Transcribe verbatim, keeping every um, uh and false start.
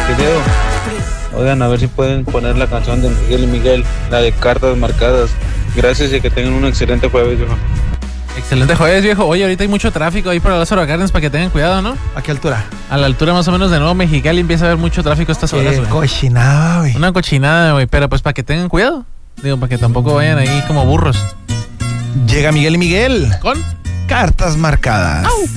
video. Oigan, a ver si pueden poner la canción de Miguel y Miguel, la de Cartas Marcadas. Gracias y que tengan un excelente jueves, viejo. Excelente jueves, viejo. Oye, ahorita hay mucho tráfico ahí por Lázaro Cárdenas para que tengan cuidado, ¿no? ¿A qué altura? A la altura más o menos de Nuevo Mexicali empieza a haber mucho tráfico a estas horas, Qué güey. cochinada, güey. Una cochinada, güey, pero pues para que tengan cuidado. Digo, para que tampoco vayan ahí como burros. Llega Miguel y Miguel. ¿Con? Cartas Marcadas. ¡Au!